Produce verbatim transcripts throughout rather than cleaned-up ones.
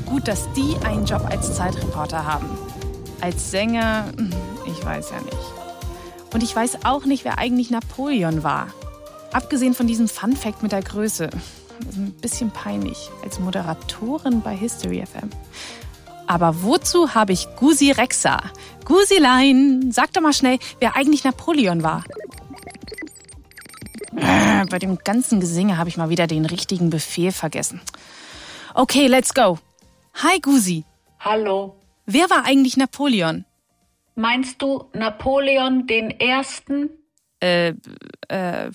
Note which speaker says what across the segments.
Speaker 1: Gut, dass die einen Job als Zeitreporter haben. Als Sänger, ich weiß ja nicht. Und ich weiß auch nicht, wer eigentlich Napoleon war. Abgesehen von diesem Fun-Fact mit der Größe. Das ist ein bisschen peinlich. Als Moderatorin bei History F M. Aber wozu habe ich Gusi Rexa? Gusilein, sag doch mal schnell, wer eigentlich Napoleon war. Äh, bei dem ganzen Gesinge habe ich mal wieder den richtigen Befehl vergessen. Okay, let's go. Hi Gusi.
Speaker 2: Hallo.
Speaker 1: Wer war eigentlich Napoleon?
Speaker 2: Meinst du Napoleon den Ersten?
Speaker 1: Äh, äh, äh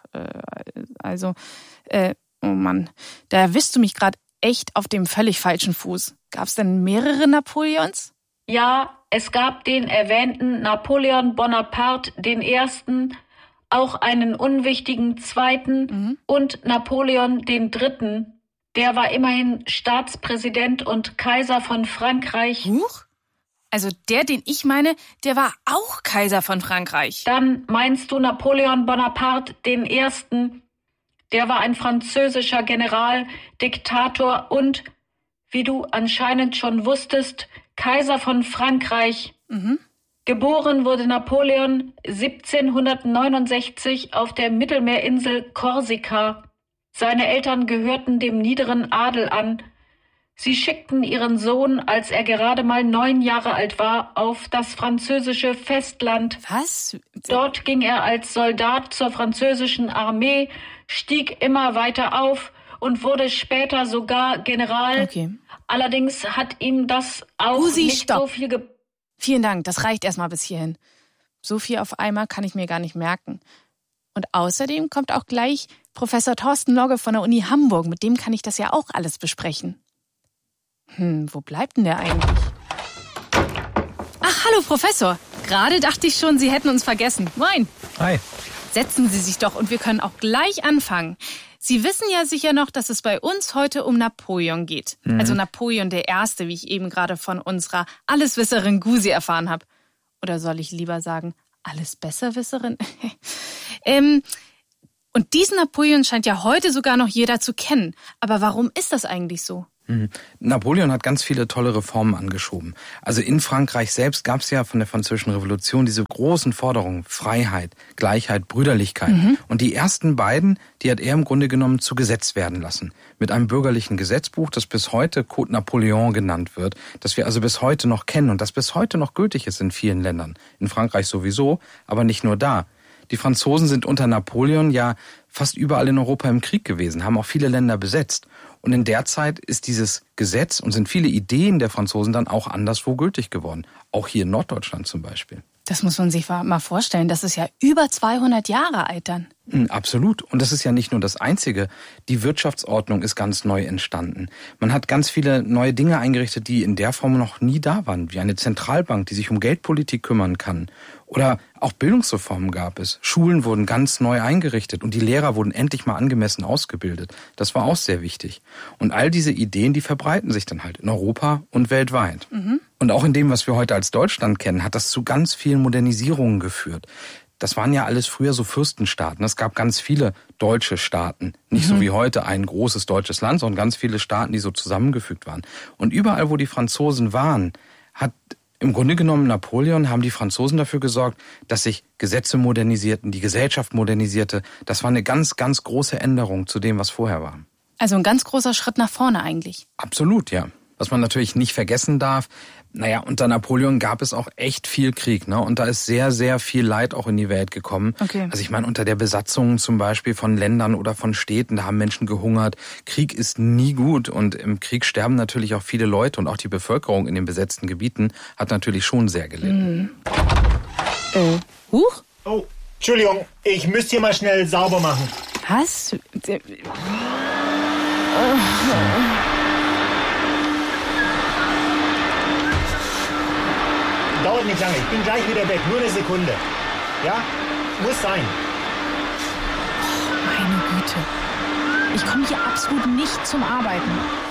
Speaker 1: also, äh, oh Mann, da erwischst du mich gerade echt auf dem völlig falschen Fuß. Gab's denn mehrere Napoleons?
Speaker 2: Ja, es gab den erwähnten Napoleon Bonaparte den Ersten, auch einen unwichtigen Zweiten mhm. und Napoleon den Dritten. Der war immerhin Staatspräsident und Kaiser von Frankreich.
Speaker 1: Huch? Also der, den ich meine, der war auch Kaiser von Frankreich.
Speaker 2: Dann meinst du Napoleon Bonaparte den Ersten. Der war ein französischer General, Diktator und, wie du anscheinend schon wusstest, Kaiser von Frankreich.
Speaker 1: Mhm.
Speaker 2: Geboren wurde Napoleon siebzehnhundertneunundsechzig auf der Mittelmeerinsel Korsika. Seine Eltern gehörten dem niederen Adel an. Sie schickten ihren Sohn, als er gerade mal neun Jahre alt war, auf das französische Festland.
Speaker 1: Was?
Speaker 2: Dort ging er als Soldat zur französischen Armee, stieg immer weiter auf und wurde später sogar General.
Speaker 1: Okay.
Speaker 2: Allerdings hat ihm das auch
Speaker 1: Gusi,
Speaker 2: nicht
Speaker 1: stopp.
Speaker 2: so viel ge...
Speaker 1: Vielen Dank, das reicht erstmal bis hierhin. So viel auf einmal kann ich mir gar nicht merken. Und außerdem kommt auch gleich Professor Thorsten Logge von der Uni Hamburg. Mit dem kann ich das ja auch alles besprechen. Hm, wo bleibt denn der eigentlich? Ach, hallo Professor. Gerade dachte ich schon, Sie hätten uns vergessen. Moin.
Speaker 3: Hi.
Speaker 1: Setzen Sie sich doch und wir können auch gleich anfangen. Sie wissen ja sicher noch, dass es bei uns heute um Napoleon geht. Mhm. Also Napoleon der Erste, wie ich eben gerade von unserer Alleswisserin Gusi erfahren habe. Oder soll ich lieber sagen, Allesbesserwisserin? ähm, und diesen Napoleon scheint ja heute sogar noch jeder zu kennen. Aber warum ist das eigentlich so?
Speaker 3: Napoleon hat ganz viele tolle Reformen angeschoben. Also in Frankreich selbst gab es ja von der Französischen Revolution diese großen Forderungen: Freiheit, Gleichheit, Brüderlichkeit. Mhm. Und die ersten beiden, die hat er im Grunde genommen zu Gesetz werden lassen. Mit einem bürgerlichen Gesetzbuch, das bis heute Code Napoleon genannt wird, das wir also bis heute noch kennen und das bis heute noch gültig ist in vielen Ländern. In Frankreich sowieso, aber nicht nur da. Die Franzosen sind unter Napoleon ja fast überall in Europa im Krieg gewesen, haben auch viele Länder besetzt. Und in der Zeit ist dieses Gesetz und sind viele Ideen der Franzosen dann auch anderswo gültig geworden. Auch hier in Norddeutschland zum Beispiel.
Speaker 1: Das muss man sich mal vorstellen. Das ist ja über zweihundert Jahre alt dann.
Speaker 3: Absolut. Und das ist ja nicht nur das Einzige. Die Wirtschaftsordnung ist ganz neu entstanden. Man hat ganz viele neue Dinge eingerichtet, die in der Form noch nie da waren. Wie eine Zentralbank, die sich um Geldpolitik kümmern kann. Oder auch Bildungsreformen gab es. Schulen wurden ganz neu eingerichtet und die Lehrer wurden endlich mal angemessen ausgebildet. Das war auch sehr wichtig. Und all diese Ideen, die verbreiten sich dann halt in Europa und weltweit. Mhm. Und auch in dem, was wir heute als Deutschland kennen, hat das zu ganz vielen Modernisierungen geführt. Das waren ja alles früher so Fürstenstaaten. Es gab ganz viele deutsche Staaten. Nicht mhm. so wie heute ein großes deutsches Land, sondern ganz viele Staaten, die so zusammengefügt waren. Und überall, wo die Franzosen waren, hat im Grunde genommen Napoleon, haben die Franzosen dafür gesorgt, dass sich Gesetze modernisierten, die Gesellschaft modernisierte. Das war eine ganz, ganz große Änderung zu dem, was vorher war.
Speaker 1: Also ein ganz großer Schritt nach vorne eigentlich.
Speaker 3: Absolut, ja. Was man natürlich nicht vergessen darf, naja, unter Napoleon gab es auch echt viel Krieg, ne? Und da ist sehr, sehr viel Leid auch in die Welt gekommen.
Speaker 1: Okay.
Speaker 3: Also ich meine, unter der Besatzung zum Beispiel von Ländern oder von Städten, da haben Menschen gehungert. Krieg ist nie gut und im Krieg sterben natürlich auch viele Leute und auch die Bevölkerung in den besetzten Gebieten hat natürlich schon sehr gelitten.
Speaker 1: Mhm. Äh, huch?
Speaker 4: Oh, Entschuldigung, ich müsste hier mal schnell sauber machen.
Speaker 1: Was? Oh.
Speaker 4: Dauert nicht lange, ich bin gleich wieder weg, nur eine Sekunde. Ja? Muss sein.
Speaker 1: Meine Güte. Ich komme hier absolut nicht zum Arbeiten.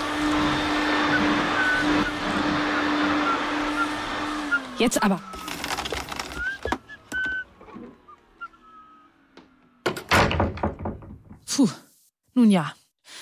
Speaker 1: Jetzt aber. Puh, nun ja.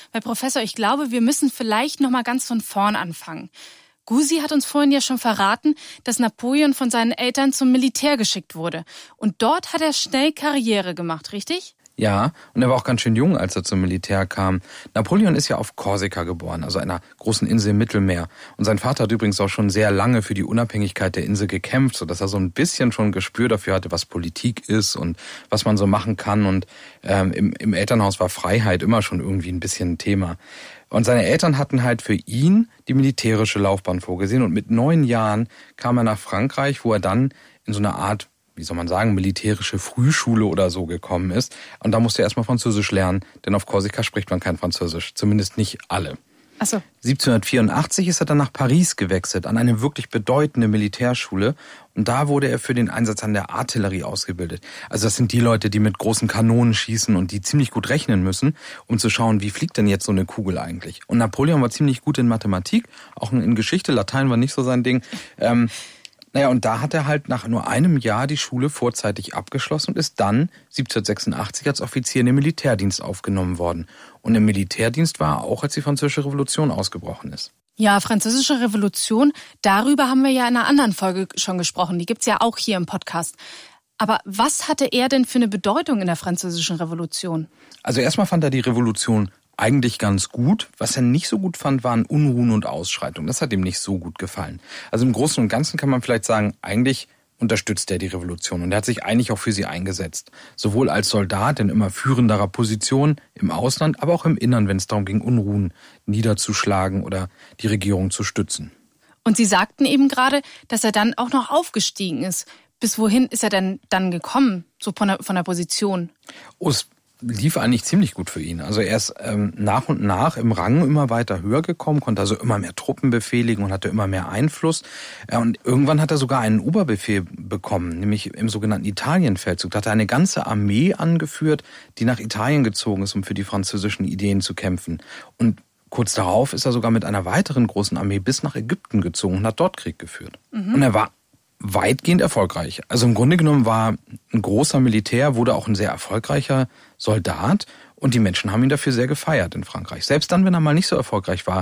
Speaker 1: Weil Professor, ich glaube, wir müssen vielleicht noch mal ganz von vorn anfangen. Gusi hat uns vorhin ja schon verraten, dass Napoleon von seinen Eltern zum Militär geschickt wurde. Und dort hat er schnell Karriere gemacht, richtig?
Speaker 3: Ja, und er war auch ganz schön jung, als er zum Militär kam. Napoleon ist ja auf Korsika geboren, also einer großen Insel im Mittelmeer. Und sein Vater hat übrigens auch schon sehr lange für die Unabhängigkeit der Insel gekämpft, sodass er so ein bisschen schon Gespür dafür hatte, was Politik ist und was man so machen kann. Und ähm, im, im Elternhaus war Freiheit immer schon irgendwie ein bisschen ein Thema. Und seine Eltern hatten halt für ihn die militärische Laufbahn vorgesehen. Und mit neun Jahren kam er nach Frankreich, wo er dann in so eine Art, wie soll man sagen, militärische Frühschule oder so gekommen ist. Und da musste er erstmal Französisch lernen, denn auf Korsika spricht man kein Französisch, zumindest nicht alle.
Speaker 1: Ach so.
Speaker 3: siebzehnhundertvierundachtzig ist er dann nach Paris gewechselt, an eine wirklich bedeutende Militärschule. Und da wurde er für den Einsatz an der Artillerie ausgebildet. Also das sind die Leute, die mit großen Kanonen schießen und die ziemlich gut rechnen müssen, um zu schauen, wie fliegt denn jetzt so eine Kugel eigentlich. Und Napoleon war ziemlich gut in Mathematik, auch in Geschichte, Latein war nicht so sein Ding. Ähm, Naja, und da hat er halt nach nur einem Jahr die Schule vorzeitig abgeschlossen und ist dann siebzehnhundertsechsundachtzig als Offizier in den Militärdienst aufgenommen worden. Und im Militärdienst war er auch, als die Französische Revolution ausgebrochen ist.
Speaker 1: Ja, Französische Revolution, darüber haben wir ja in einer anderen Folge schon gesprochen. Die gibt's ja auch hier im Podcast. Aber was hatte er denn für eine Bedeutung in der Französischen Revolution?
Speaker 3: Also erstmal fand er die Revolution eigentlich ganz gut. Was er nicht so gut fand, waren Unruhen und Ausschreitungen. Das hat ihm nicht so gut gefallen. Also im Großen und Ganzen kann man vielleicht sagen, eigentlich unterstützt er die Revolution. Und er hat sich eigentlich auch für sie eingesetzt. Sowohl als Soldat in immer führenderer Position im Ausland, aber auch im Innern, wenn es darum ging, Unruhen niederzuschlagen oder die Regierung zu stützen.
Speaker 1: Und Sie sagten eben gerade, dass er dann auch noch aufgestiegen ist. Bis wohin ist er denn dann gekommen, so von der, von der Position?
Speaker 3: Oh, es lief eigentlich ziemlich gut für ihn. Also er ist ähm, nach und nach im Rang immer weiter höher gekommen, konnte also immer mehr Truppen befehligen und hatte immer mehr Einfluss. Äh, und irgendwann hat er sogar einen Oberbefehl bekommen, nämlich im sogenannten Italienfeldzug. Da hat er eine ganze Armee angeführt, die nach Italien gezogen ist, um für die französischen Ideen zu kämpfen. Und kurz darauf ist er sogar mit einer weiteren großen Armee bis nach Ägypten gezogen und hat dort Krieg geführt. Mhm. Und er war weitgehend erfolgreich. Also im Grunde genommen war ein großer Militär, wurde auch ein sehr erfolgreicher Soldat und die Menschen haben ihn dafür sehr gefeiert in Frankreich. Selbst dann, wenn er mal nicht so erfolgreich war,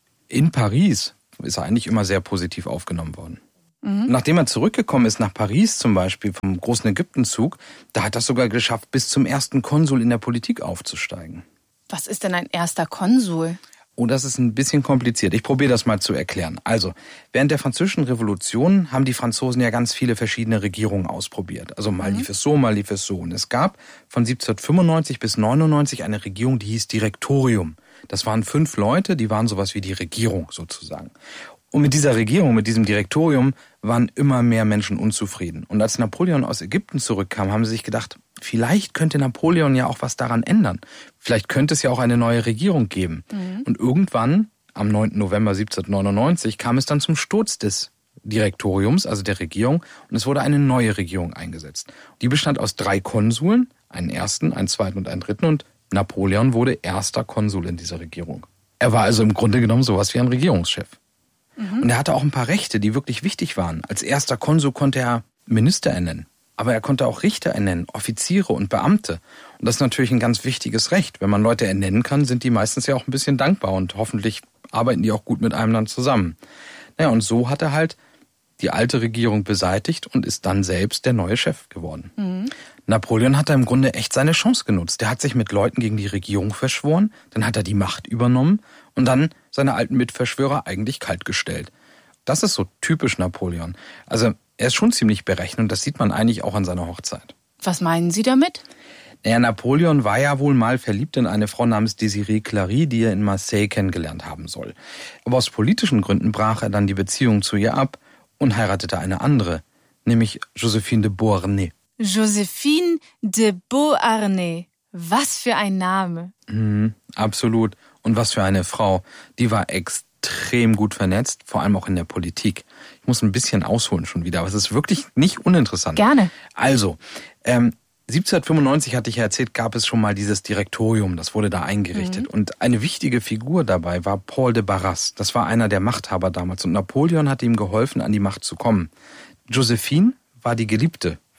Speaker 3: in Paris ist er eigentlich immer sehr positiv aufgenommen worden. Mhm. Nachdem er zurückgekommen ist nach Paris zum Beispiel vom großen Ägyptenzug, da hat er es sogar geschafft, bis zum ersten Konsul in der Politik aufzusteigen.
Speaker 1: Was ist denn ein erster Konsul?
Speaker 3: Oh, das ist ein bisschen kompliziert. Ich probiere das mal zu erklären. Also, während der Französischen Revolution haben die Franzosen ja ganz viele verschiedene Regierungen ausprobiert. Also mal lief es so, mal lief es so. Und es gab von siebzehnhundertfünfundneunzig bis neunundneunzig eine Regierung, die hieß Direktorium. Das waren fünf Leute, die waren sowas wie die Regierung sozusagen. Und mit dieser Regierung, mit diesem Direktorium, waren immer mehr Menschen unzufrieden. Und als Napoleon aus Ägypten zurückkam, haben sie sich gedacht, vielleicht könnte Napoleon ja auch was daran ändern. Vielleicht könnte es ja auch eine neue Regierung geben. Mhm. Und irgendwann, am neunten November siebzehnhundertneunundneunzig, kam es dann zum Sturz des Direktoriums, also der Regierung, und es wurde eine neue Regierung eingesetzt. Die bestand aus drei Konsuln, einen ersten, einen zweiten und einen dritten, und Napoleon wurde erster Konsul in dieser Regierung. Er war also im Grunde genommen sowas wie ein Regierungschef. Mhm. Und er hatte auch ein paar Rechte, die wirklich wichtig waren. Als erster Konsul konnte er Minister ernennen. Aber er konnte auch Richter ernennen, Offiziere und Beamte. Und das ist natürlich ein ganz wichtiges Recht. Wenn man Leute ernennen kann, sind die meistens ja auch ein bisschen dankbar und hoffentlich arbeiten die auch gut mit einem dann zusammen. Naja, und so hat er halt die alte Regierung beseitigt und ist dann selbst der neue Chef geworden. Mhm. Napoleon hat da im Grunde echt seine Chance genutzt. Der hat sich mit Leuten gegen die Regierung verschworen, dann hat er die Macht übernommen und dann seine alten Mitverschwörer eigentlich kaltgestellt. Das ist so typisch Napoleon. Also er ist schon ziemlich berechnet und das sieht man eigentlich auch an seiner Hochzeit.
Speaker 1: Was meinen Sie damit?
Speaker 3: Naja, Napoleon war ja wohl mal verliebt in eine Frau namens Désirée Clary, die er in Marseille kennengelernt haben soll. Aber aus politischen Gründen brach er dann die Beziehung zu ihr ab und heiratete eine andere, nämlich Joséphine de Beauharnais.
Speaker 1: Joséphine de Beauharnais. Was für ein Name.
Speaker 3: Mhm, absolut. Und was für eine Frau. Die war extrem gut vernetzt, vor allem auch in der Politik. Ich muss ein bisschen ausholen schon wieder, aber es ist wirklich nicht uninteressant.
Speaker 1: Gerne.
Speaker 3: Also, ähm, siebzehnhundertfünfundneunzig, hatte ich ja erzählt, gab es schon mal dieses Direktorium, das wurde da eingerichtet. Mhm. Und eine wichtige Figur dabei war Paul de Barras. Das war einer der Machthaber damals und Napoleon hat ihm geholfen, an die Macht zu kommen. Joséphine war die Geliebte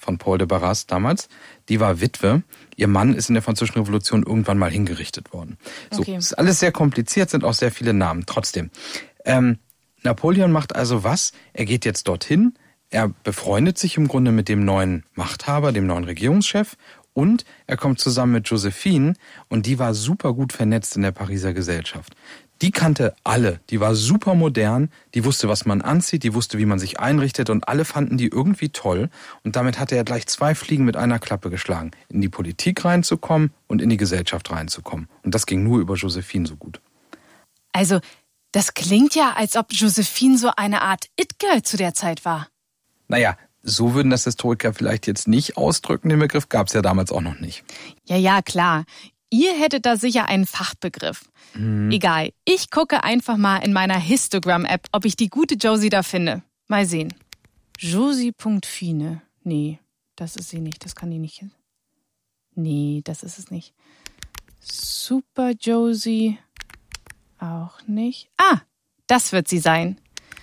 Speaker 3: von Paul de Barras damals. Die war Witwe. Ihr Mann ist in der Französischen Revolution irgendwann mal hingerichtet worden. So, okay. Ist alles sehr kompliziert, sind auch sehr viele Namen. Trotzdem. Ähm, Napoleon macht also was? Er geht jetzt dorthin. Er befreundet sich im Grunde mit dem neuen Machthaber, dem neuen Regierungschef. Und er kommt zusammen mit Josephine und die war super gut vernetzt in der Pariser Gesellschaft. Die kannte alle, die war super modern, die wusste, was man anzieht, die wusste, wie man sich einrichtet und alle fanden die irgendwie toll. Und damit hatte er gleich zwei Fliegen mit einer Klappe geschlagen. In die Politik reinzukommen und in die Gesellschaft reinzukommen. Und das ging nur über Josephine so gut.
Speaker 1: Also, das klingt ja, als ob Josephine so eine Art It-Girl zu der Zeit war.
Speaker 3: Naja, so würden das Historiker vielleicht jetzt nicht ausdrücken, den Begriff gab es ja damals auch noch nicht.
Speaker 1: Ja, ja, klar. Ihr hättet da sicher einen Fachbegriff. Hm. Egal, ich gucke einfach mal in meiner Histogram-App, ob ich die gute Josie da finde. Mal sehen. Josie.fine. Nee, das ist sie nicht, das kann die nicht. Nee, das ist es nicht. Super Josie. Auch nicht. Ah, das wird sie sein.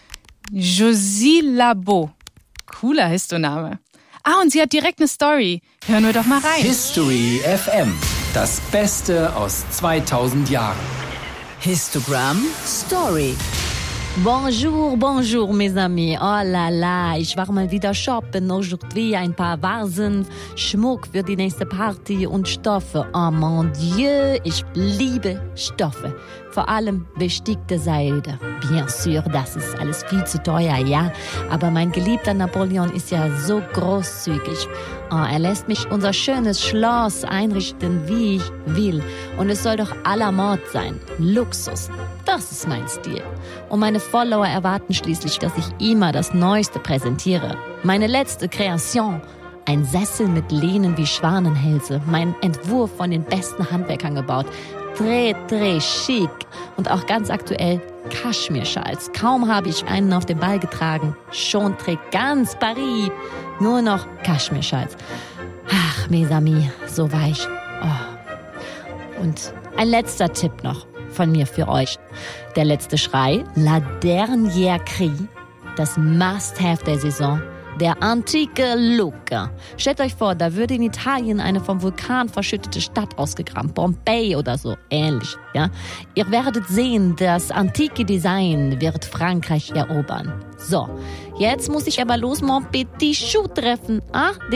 Speaker 1: Josie Labo. Cooler Histoname. Ah, und sie hat direkt eine Story. Hören wir doch mal rein.
Speaker 5: History F M. Das Beste aus zweitausend Jahren.
Speaker 6: Histogram Story.
Speaker 7: Bonjour, bonjour, mes amis. Oh la la, ich war mal wieder shoppen. Aujourd'hui ein paar Vasen, Schmuck für die nächste Party und Stoffe. Oh mon Dieu, ich liebe Stoffe. Vor allem bestickte Seide. Bien sûr, das ist alles viel zu teuer, ja. Aber mein geliebter Napoleon ist ja so großzügig. Oh, er lässt mich unser schönes Schloss einrichten, wie ich will. Und es soll doch à la mode sein. Luxus. Das ist mein Stil. Und meine Follower erwarten schließlich, dass ich immer das Neueste präsentiere. Meine letzte Kreation. Ein Sessel mit Lehnen wie Schwanenhälse. Mein Entwurf von den besten Handwerkern gebaut. Très, très chic. Und auch ganz aktuell Kaschmirschals. Kaum habe ich einen auf den Ball getragen. Schon trägt ganz Paris nur noch Kaschmirschals. Ach, mes amis, so weich. Oh. Und ein letzter Tipp noch von mir für euch. Der letzte Schrei, La Dernière Cri, das Must-Have der Saison, der antike Look. Stellt euch vor, da würde in Italien eine vom Vulkan verschüttete Stadt ausgegraben, Pompeji oder so, ähnlich. Ja? Ihr werdet sehen, das antike Design wird Frankreich erobern. So, jetzt muss ich aber los mon petit Chou treffen. Ah?